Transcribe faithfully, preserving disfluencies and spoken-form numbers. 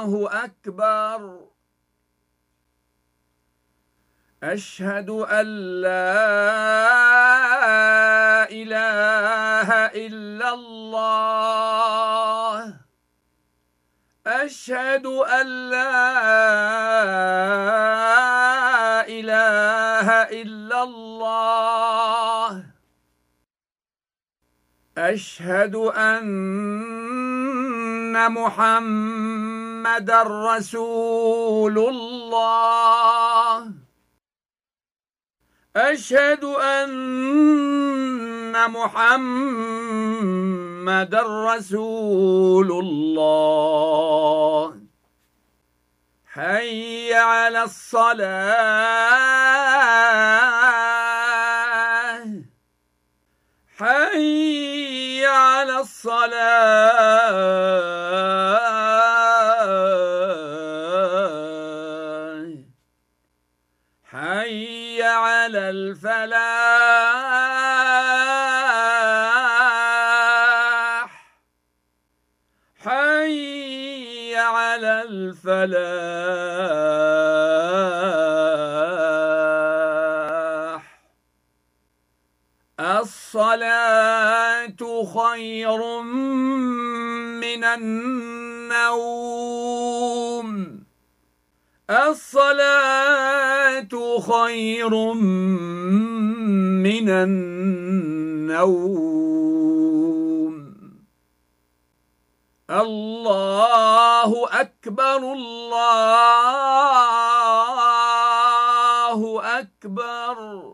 الله أكبر. أشهد أن لا إله إلا الله. أشهد أن لا إله إلا الله. أشهد أن محمدًا رسول الله. أشهد أن محمدًا رسول الله. حي على الصلاة. حي على الصلاة. حي على الفلاح. حي على الفلاح. الصلاة خير من النوم. الصلاة خير من النوم. الله أكبر. الله أكبر.